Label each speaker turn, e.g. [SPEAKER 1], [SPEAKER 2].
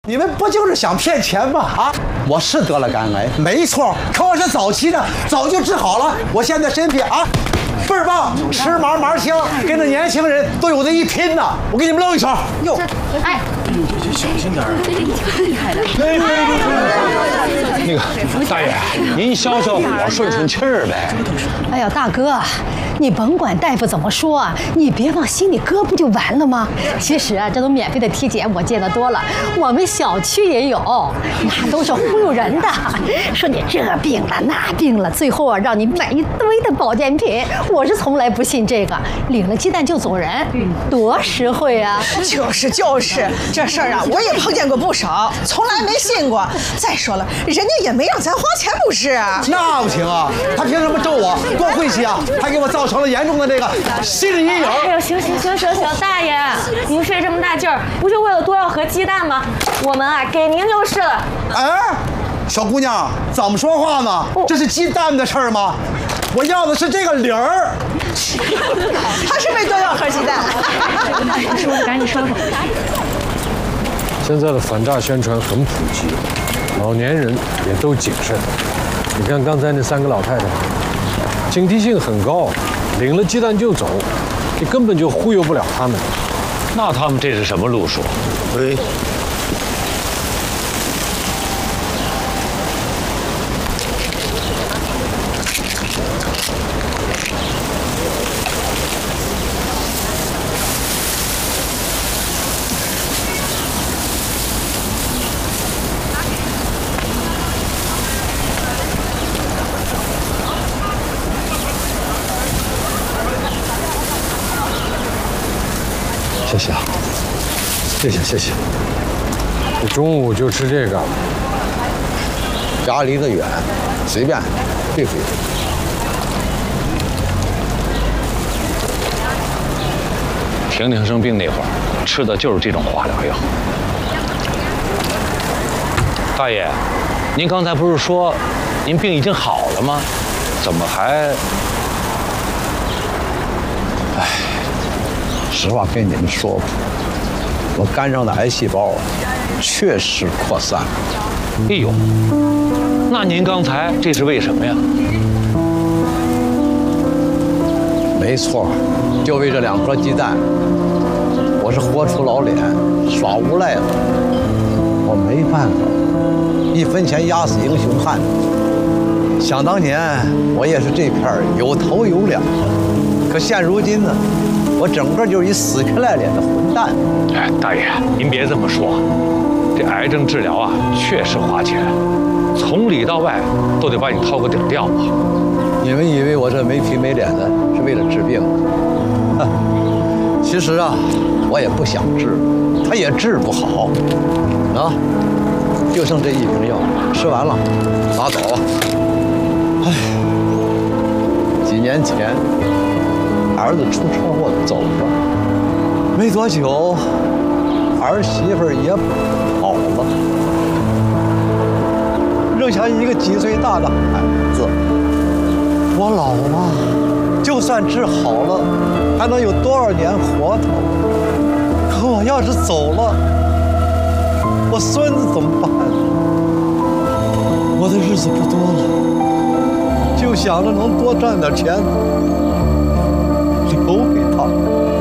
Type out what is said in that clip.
[SPEAKER 1] 你们不就是想骗钱吗？啊，我是得了肝癌，没错，可我是早期的，早就治好了。我现在身体啊，倍儿棒，吃嘛嘛香，跟着年轻人都有的一拼呢。我给你们露一手。哟，
[SPEAKER 2] 哎，
[SPEAKER 3] 小心点儿。
[SPEAKER 2] 厉害的。
[SPEAKER 3] 那个大爷，您消消火，顺顺气儿呗。
[SPEAKER 2] 哎呀，大哥，你甭管大夫怎么说啊，你别往心里搁，不就完了吗？其实啊，这种免费的体检我见得多了，我们小区也有，那都是忽悠人的，说你这病了那病了，最后啊让你买一堆的保健品。我是从来不信这个，领了鸡蛋就走人，多实惠啊！
[SPEAKER 4] 就是，这事儿啊，我也碰见过不少，从来没信过。再说了，人家也没让咱花钱，不是？
[SPEAKER 1] 那不行啊，他凭什么咒我？多晦气啊！还给我造成了严重的这个心理阴影。
[SPEAKER 5] 哎呦，行，大爷，您费这么大劲儿，不就为了多要盒鸡蛋吗？我们啊，给您就是了。
[SPEAKER 1] 哎，小姑娘，怎么说话呢？这是鸡蛋的事儿吗？我要的是这个理儿。
[SPEAKER 4] 他是没多要盒鸡蛋。
[SPEAKER 5] 赶紧收拾。
[SPEAKER 3] 现在的反诈宣传很普及，老年人也都谨慎。你看刚才那3个老太太，警惕性很高，领了鸡蛋就走，你根本就忽悠不了他们。
[SPEAKER 6] 那他们这是什么路数？
[SPEAKER 3] 哎，谢谢。这中午就吃这个，
[SPEAKER 7] 家离得远，随便对付。
[SPEAKER 6] 婷婷生病那会儿吃的就是这种化疗药。大爷，您刚才不是说您病已经好了吗？怎么还……
[SPEAKER 7] 哎，实话跟你们说吧，我肝上的癌细胞确实扩散了。
[SPEAKER 6] 哎呦，那您刚才这是为什么呀？
[SPEAKER 7] 没错，就为这2盒鸡蛋，我是活出老脸，耍无赖了。我没办法，1分钱压死英雄汉。想当年我也是这片有头有脸，可现如今呢，我整个就是一死皮赖脸的混蛋。
[SPEAKER 6] 哎，大爷，您别这么说，这癌症治疗啊，确实花钱，从里到外都得把你掏个底儿掉啊。
[SPEAKER 7] 你们以为我这没皮没脸的是为了治病？其实啊，我也不想治，它也治不好。啊，就剩这1瓶药，吃完了拉倒吧。哎，几年前儿子出车祸走了，没多久儿媳妇也跑了，扔下一个几岁大的孩子。我老了，就算治好了，还能有多少年活头？可我要是走了，我孙子怎么办？我的日子不多了，就想着能多赚点钱，留给